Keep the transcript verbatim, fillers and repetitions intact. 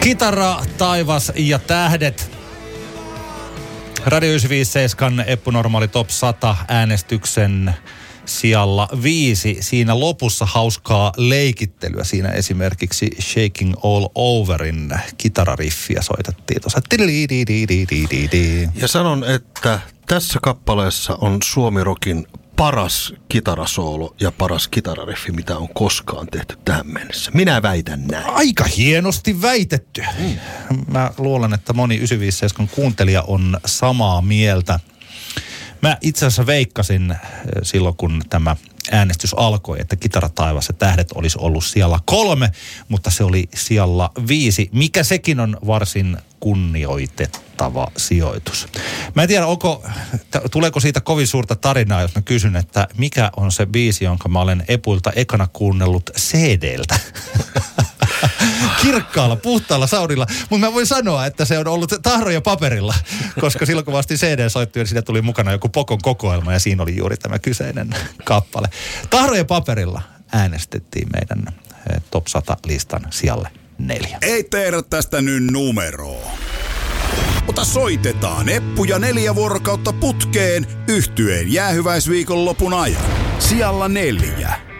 Kitara, taivas ja tähdet. Radio yhdeksänsataaviisikymmentäseitsemän Eppu Normaali Top sata äänestyksen sijalla viisi. Siinä lopussa hauskaa leikittelyä. Siinä esimerkiksi Shaking All Overin kitarariffiä soitettiin tuossa. Ja sanon, että tässä kappaleessa on Suomi-rokin paras kitarasoolo ja paras kitarariffi, mitä on koskaan tehty tähän mennessä. Minä väitän näin. Aika hienosti väitetty. Mm. Mä luulen, että moni yhdeksänsataaviisikymmentäseitsemän kuuntelija on samaa mieltä. Mä itse asiassa veikkasin silloin, kun tämä äänestys alkoi, että Kitara, taivas ja tähdet olisi ollut sijalla kolme, mutta se oli sijalla viisi, mikä sekin on varsin kunnioitettava sijoitus. Mä en tiedä, onko, tuleeko siitä kovin suurta tarinaa, jos mä kysyn, että mikä on se biisi, jonka mä olen Epuilta ekana kuunnellut C D:ltä. Kirkkaalla, puhtaalla soundilla. Mutta mä voin sanoa, että se on ollut tahro ja paperilla, koska silloin kun vasti C D soitti, niin siinä tuli mukana joku Pokon kokoelma ja siinä oli juuri tämä kyseinen kappale. Tahro ja paperilla äänestettiin meidän Top sata-listan sijalle neljä. Ei tehdä tästä nyt numeroa. Ota soitetaan Eppu ja neljä vuorokautta putkeen yhtyeen jäähyväisviikonlopun ajan. Sijalla neljä.